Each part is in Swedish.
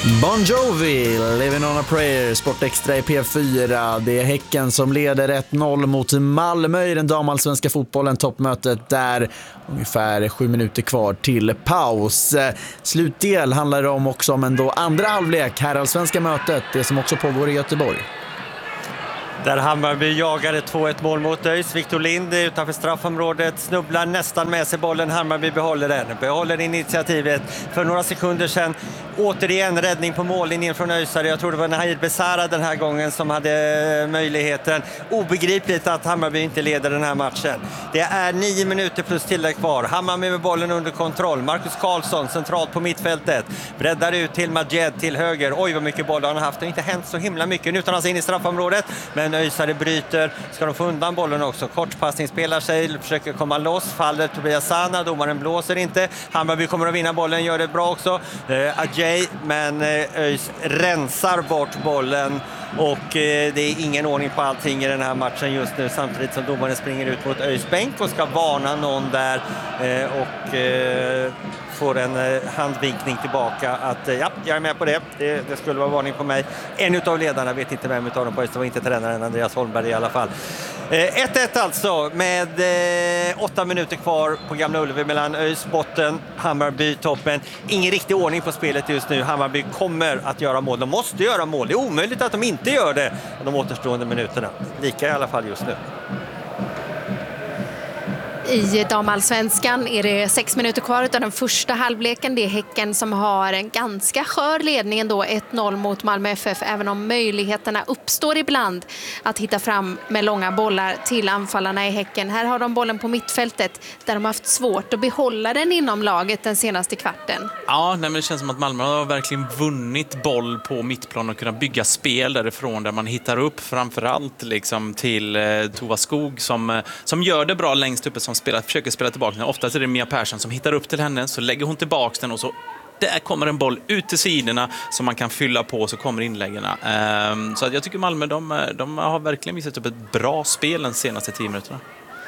Bon Jovi, Living on a Prayer, Sportextra i P4. Det är Häcken som leder 1-0 mot Malmö i den damallsvenska fotbollen. Toppmötet där ungefär 7 minuter kvar till paus. Slutdel handlar det också om ändå andra halvlek, herrallsvenska mötet, det som också pågår i Göteborg. Där Hammarby jagade 2-1 mål mot ÖIS. Victor Lind utanför straffområdet snubblar nästan med sig bollen. Hammarby behåller initiativet. För några sekunder sedan återigen räddning på mållinjen från ÖISare. Jag tror det var Nahir Besara den här gången som hade möjligheten. Obegripligt att Hammarby inte leder den här matchen. Det är 9 minuter plus tillägg kvar. Hammarby med bollen under kontroll. Marcus Karlsson centralt på mittfältet. Breddar ut till Majed till höger. Oj vad mycket boll han har haft. Det har inte hänt så himla mycket. Nu tar han sig in i straffområdet. Men ÖISare bryter. Ska de få undan bollen också? Kortpassning spelar sig. Försöker komma loss. Faller Tobias Sana. Domaren blåser inte. Hammarby kommer att vinna bollen. Gör det bra också. Ajay. Men ÖIS rensar bort bollen. Och det är ingen ordning på allting i den här matchen just nu. Samtidigt som domaren springer ut mot ÖIS bänk och ska varna någon där. Och får en handvinkning tillbaka att ja, jag är med på det. Det skulle vara varning på mig. En utav ledarna, vet inte vem utav dem på ÖIS, det var inte tränaren Andreas Holmberg i alla fall. 1-1 alltså med 8 minuter kvar på Gamla Ullevi mellan ÖIS botten, Hammarby toppen. Ingen riktig ordning på spelet just nu. Hammarby kommer att göra mål. De måste göra mål. Det är omöjligt att de inte gör det de återstående minuterna. Lika i alla fall just nu. I damallsvenskan är det 6 minuter kvar av den första halvleken. Det är Häcken som har en ganska skör ledning ändå, 1-0 mot Malmö FF, även om möjligheterna uppstår ibland att hitta fram med långa bollar till anfallarna i Häcken. Här har de bollen på mittfältet där de har haft svårt att behålla den inom laget den senaste kvarten. Ja, men det känns som att Malmö har verkligen vunnit boll på mittplan och kunnat bygga spel därifrån där man hittar upp framförallt liksom till Tova Skog som gör det bra längst uppe, som försöker spela tillbaka. Oftast är det Mia Persson som hittar upp till henne, så lägger hon tillbaka den och så där kommer en boll ut till sidorna som man kan fylla på, så kommer inläggarna. Så att jag tycker Malmö, de har verkligen visat upp ett bra spel de senaste 10 minuterna.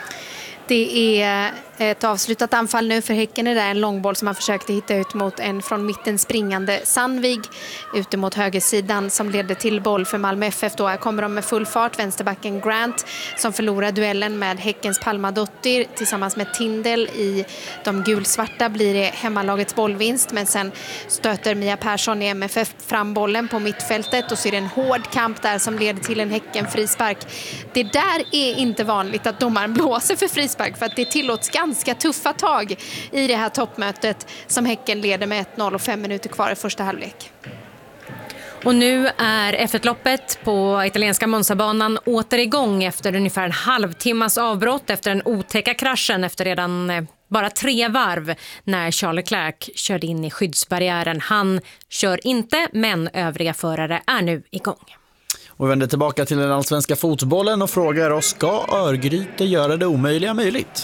Det är ett avslutat anfall nu för Häcken. Det är en långboll som man försökte hitta ut mot en från mitten springande Sandvig ute mot högersidan som ledde till boll för Malmö FF. Då kommer de med full fart. Vänsterbacken Grant som förlorar duellen med Häckens Palmadottir tillsammans med Tindel i de gulsvarta blir det hemmalagets bollvinst, men sen stöter Mia Persson i MFF fram bollen på mittfältet och så är det en hård kamp där som leder till en Häcken frispark. Det där är inte vanligt att domaren blåser för frispark, för att det tillåts ganska tuffa tag i det här toppmötet som Häcken leder med 1-0 och 5 minuter kvar i första halvlek. Och nu är F1-loppet på italienska Monzabanan åter igång efter ungefär en halvtimmas avbrott efter den otäcka kraschen efter redan bara 3 varv när Charles Leclerc körde in i skyddsbarriären. Han kör inte, men övriga förare är nu igång. Och vi vänder tillbaka till den allsvenska fotbollen och frågar oss, ska Örgryte göra det omöjliga möjligt?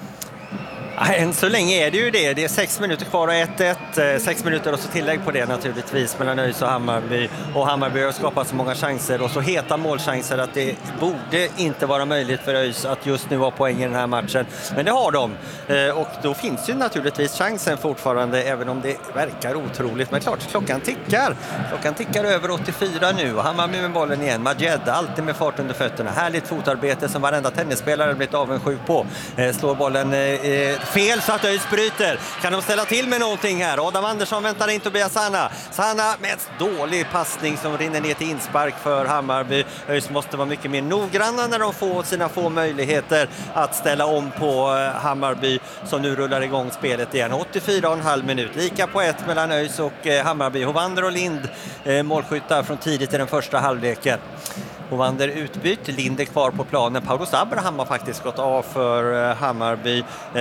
Än så länge är det ju det. Det är 6 minuter kvar och 1-1. 6 minuter och så tillägg på det naturligtvis mellan ÖIS och Hammarby. Och Hammarby har skapat så många chanser och så heta målchanser att det borde inte vara möjligt för ÖIS att just nu ha poäng i den här matchen. Men det har de. Och då finns ju naturligtvis chansen fortfarande, även om det verkar otroligt. Men klart, klockan tickar. Klockan tickar över 84 nu och Hammarby med bollen igen. Majed, alltid med fart under fötterna. Härligt fotarbete som varenda tennisspelare blivit avundsjuk på. Slår bollen fel så att ÖIS bryter. Kan de ställa till med någonting här? Adam Andersson väntar in Tobias Sana. Sana med en dålig passning som rinner ner till inspark för Hammarby. ÖIS måste vara mycket mer noggranna när de får sina få möjligheter att ställa om på Hammarby som nu rullar igång spelet igen. 84,5 minut. Lika på 1 mellan ÖIS och Hammarby. Hovander och Lind målskyttar från tidigt i den första halvleken. Hovander utbytt, Lind är kvar på planen. Paulos Abraham har faktiskt gått av för Hammarby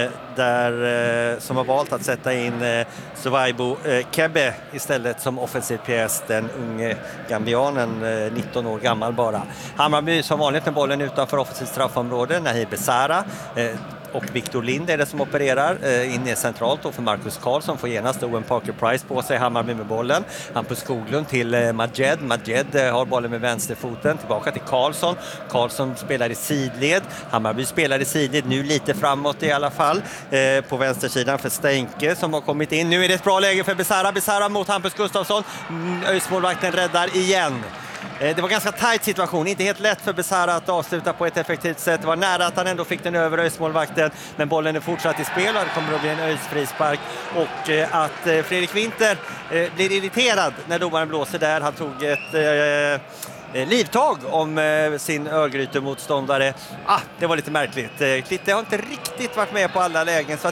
som har valt att sätta in Suvaibu Kebe istället som offensiv pjäs, den unge gambianen, 19 år gammal bara. Hammarby som vanligt med bollen utanför offensivt straffområde. Nahir Besara och Victor Lind är det som opererar inne centralt då för Marcus Karlsson får genast Owen Parker Price på sig. Hammarby med bollen. Hampus Skoglund till Majed. Majed har bollen med vänsterfoten tillbaka till Karlsson. Karlsson spelar i sidled. Hammarby spelar i sidled nu lite framåt i alla fall på vänstersidan för Steinke som har kommit in. Nu är det ett bra läge för Besara mot Hampus Gustafsson. ÖIS-målvakten räddar igen. Det var ganska tajt situation, inte helt lätt för Besara att avsluta på ett effektivt sätt. Det var nära att han ändå fick den över ÖIS-målvakten, men bollen är fortsatt i spel och det kommer att bli en ÖIS-frispark. Och att Fredrik Winther blir irriterad när domaren blåser där. Han tog ett livtag om sin Örgryte-motståndare. Det var lite märkligt. Klitte har inte riktigt varit med på alla lägen så